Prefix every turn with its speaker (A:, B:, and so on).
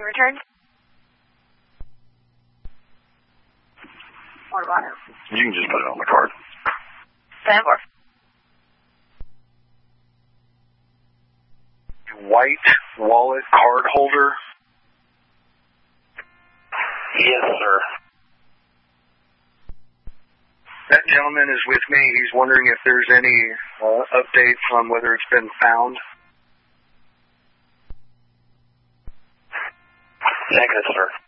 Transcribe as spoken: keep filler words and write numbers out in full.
A: Return. What about it?
B: You can just put it on the card.
A: ten four.
B: White wallet card holder.
C: Yes, sir.
B: That gentleman is with me. He's wondering if there's any uh, updates on whether it's been found.
C: Negative, sir.